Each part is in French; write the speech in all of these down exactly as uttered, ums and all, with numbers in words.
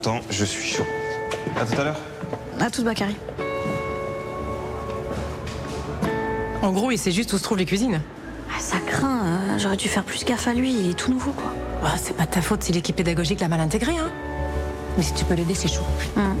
Attends, je suis chaud. À tout à l'heure. À tout, Bakary. En gros, il sait juste où se trouvent les cuisines. Ah, ça craint, euh, j'aurais dû faire plus gaffe à lui, il est tout nouveau, quoi. Ah, c'est pas de ta faute si l'équipe pédagogique l'a mal intégré, hein. Mais si tu peux l'aider, c'est chaud. Hum.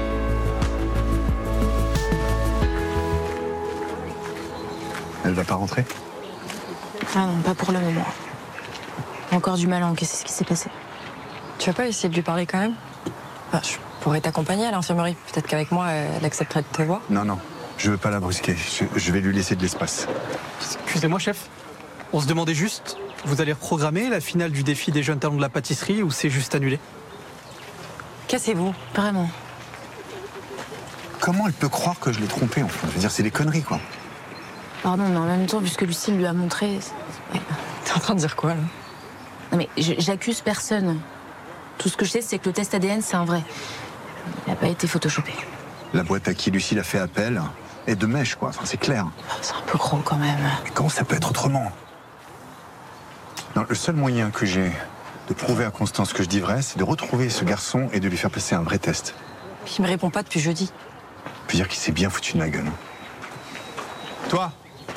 Elle va pas rentrer? Ah non, pas pour le moment. Encore du mal à encaisser ce qui s'est passé. Tu vas pas essayer de lui parler quand même? Enfin, je pourrais t'accompagner à l'infirmerie. Peut-être qu'avec moi, elle accepterait de te voir. Non, non, je veux pas la brusquer. Je, je vais lui laisser de l'espace. Excusez-moi, chef. On se demandait juste, vous allez reprogrammer la finale du défi des jeunes talents de la pâtisserie ou c'est juste annulé? Cassez-vous. Vraiment. Comment elle peut croire que je l'ai trompée, enfin? Je veux dire, c'est des conneries, quoi. Pardon, mais en même temps, vu ce que Lucille lui a montré... c'est- ouais. T'es en train de dire quoi, là? Non mais je- j'accuse personne. Tout ce que je sais, c'est que le test A D N, c'est un vrai. Il n'a pas été photoshopé. La boîte à qui Lucille a fait appel est de mèche, quoi. Enfin, c'est clair. C'est un peu gros, quand même. Mais comment ça peut être autrement? Non, le seul moyen que j'ai de prouver à Constance que je dis vrai, c'est de retrouver ce garçon et de lui faire passer un vrai test. Puis il me répond pas depuis jeudi. Je veux dire qu'il s'est bien foutu de ma gueule. Toi!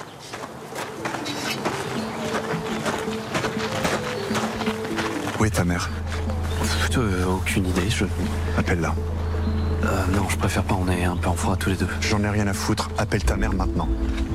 Où est ta mère? Euh, aucune idée, je... Appelle-la. Euh, non, je préfère pas, on est un peu en froid tous les deux. J'en ai rien à foutre. Appelle ta mère maintenant.